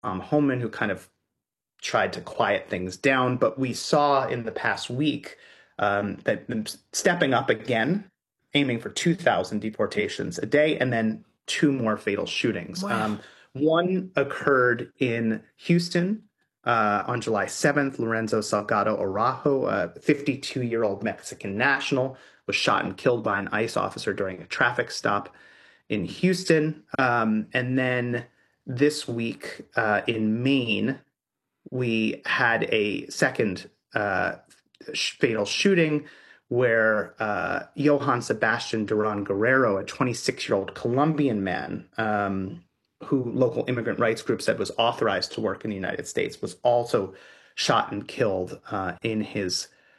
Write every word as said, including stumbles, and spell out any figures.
Homan, who kind of tried to quiet things down. But we saw in the past week um, that them stepping up again, aiming for two thousand deportations a day, and then two more fatal shootings. Wow. Um, one occurred in Houston uh, on July seventh. Lorenzo Salgado Araujo, a fifty-two-year-old Mexican national, was shot and killed by an ICE officer during a traffic stop in Houston. Um, and then this week uh, in Maine, we had a second uh, fatal shooting where uh, Johann Sebastian Duran Guerrero, a twenty-six-year-old Colombian man um, who local immigrant rights groups said was authorized to work in the United States, was also shot and killed uh, in his